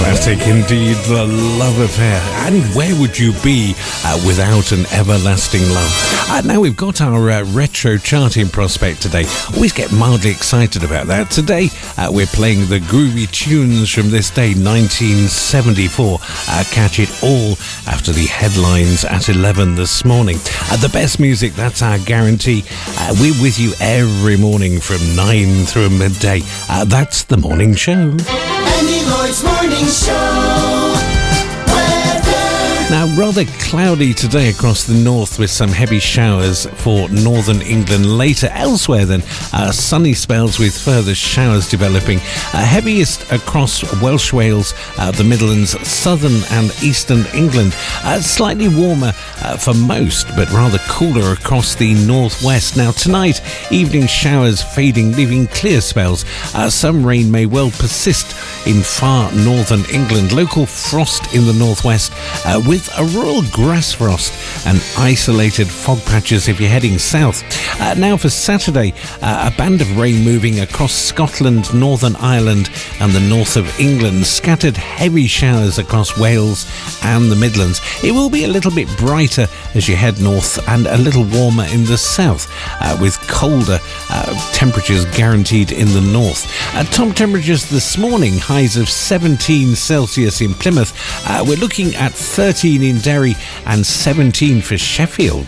Classic indeed, The Love Affair. And where would you be without an everlasting love? Now we've got our retro charting prospect today. Always get mildly excited about that. Today we're playing the groovy tunes from this day, 1974. Catch it all after the headlines at 11 this morning. The best music, that's our guarantee. We're with you every morning from 9 through midday. That's the morning show. Andy Lloyd's Morning Show. Now, rather cloudy today across the north with some heavy showers for northern England later. Elsewhere then, sunny spells with further showers developing. Heaviest across Welsh Wales, the Midlands, southern and eastern England. Slightly warmer for most, but rather cooler across the northwest. Now tonight, evening showers fading, leaving clear spells. Some rain may well persist in far northern England. Local frost in the northwest with a rural grass frost and isolated fog patches if you're heading south. Now for Saturday, a band of rain moving across Scotland, Northern Ireland and the north of England. Scattered heavy showers across Wales and the Midlands. It will be a little bit brighter as you head north and a little warmer in the south, with colder temperatures guaranteed in the north. Top temperatures this morning, highs of 17 Celsius in Plymouth. We're looking at 13 in Derry and 17 for Sheffield.